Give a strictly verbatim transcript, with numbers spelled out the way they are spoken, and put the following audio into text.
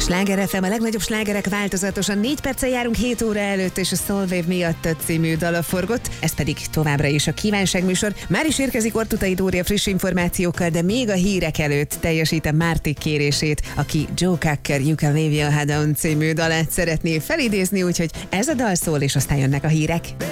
Sláger ef em, a legnagyobb slágerek változatosan. Négy perccel járunk hét óra előtt, és a Soulwave miatt című dala forgott. Ez pedig továbbra is a kívánságműsor. Már is érkezik Ortutai Dóri a friss információkkal, de még a hírek előtt teljesítem Mártik kérését, aki Joe Cocker You Can Leave Your Head On című dalát szeretné felidézni, úgyhogy ez a dal szól, és aztán jönnek a hírek.